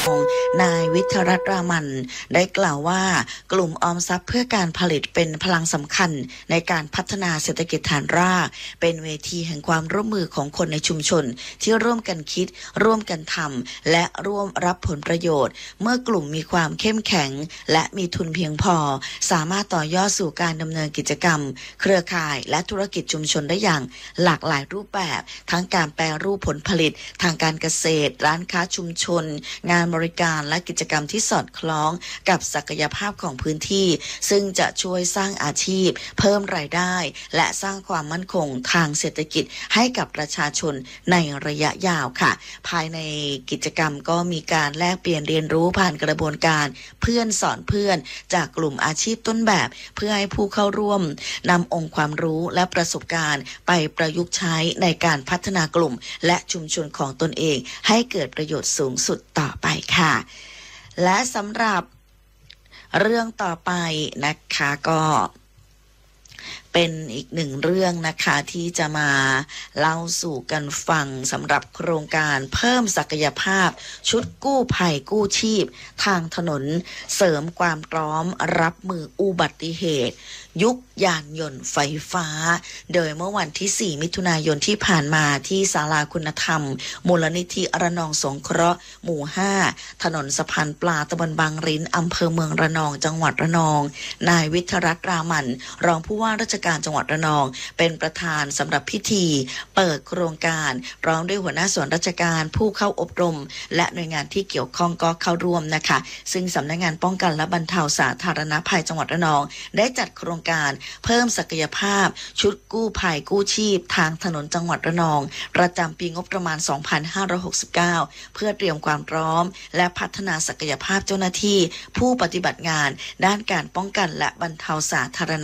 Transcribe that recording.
นายวิทยรัตน์รามันได้กล่าวว่ากลุ่มออมทรัพย์เพื่อการผลิตเป็นพลังสำคัญในการพัฒนาเศรษฐกิจฐานรากเป็นเวทีแห่งความร่วมมือของคนในชุมชนที่ร่วมกันคิดร่วมกันทำและร่วมรับผลประโยชน์เมื่อกลุ่มมีความเข้มแข็งและมีทุนเพียงพอสามารถต่อยอดสู่การดำเนินกิจกรรมเครือข่ายและธุรกิจชุมชนได้อย่างหลากหลายรูปแบบทั้งการแปรรูปผลผลิตทางการเกษตรร้านค้าชุมชนงานบริการและกิจกรรมที่สอดคล้องกับศักยภาพของพื้นที่ซึ่งจะช่วยสร้างอาชีพเพิ่มรายได้และสร้างความมั่นคงทางเศรษฐกิจให้กับประชาชนในระยะยาวค่ะภายในกิจกรรมก็มีการแลกเปลี่ยนเรียนรู้ผ่านกระบวนการเพื่อนสอนเพื่อนจากกลุ่มอาชีพต้นแบบเพื่อให้ผู้เข้าร่วมนำองค์ความรู้และประสบการณ์ไปประยุกต์ใช้ในการพัฒนากลุ่มและชุมชนของตนเองให้เกิดประโยชน์สูงสุดต่อไปค่ะและสำหรับเรื่องต่อไปนะคะก็เป็นอีกหนึ่งเรื่องนะคะที่จะมาเล่าสู่กันฟังสำหรับโครงการเพิ่มศักยภาพชุดกู้ภัยกู้ชีพทางถนนเสริมความพร้อมรับมืออุบัติเหตุยุคยานยนต์ไฟฟ้าโดยเมื่อวันที่4มิถุนายนที่ผ่านมาที่ศาลาคุณธรรมมูลนิธิระนองสงเคราะห์หมู่5ถนนสะพานปลาตำบลบางริ้นอำเภอเมืองระนองจังหวัดระนองนายวิทยรัตน์รามันรองผู้ว่าราชการจังหวัดระนองเป็นประธานสำหรับพิธีเปิดโครงการพร้อมด้วยหัวหน้าส่วนราชการผู้เข้าอบรมและหน่วยงานที่เกี่ยวข้องก็เข้าร่วมนะคะซึ่งสำนักงานป้องกันและบรรเทาสาธารณภัยจังหวัดระนองได้จัดโครงการเพิ่มศักยภาพชุดกู้ภัยกู้ชีพทางถนนจังหวัดระนองประจำปีงบประมาณ 2569 เพื่อเตรียมความพร้อมและพัฒนาศักยภาพเจ้าหน้าที่ผู้ปฏิบัติงานด้านการป้องกันและบรรเทาสาธารณ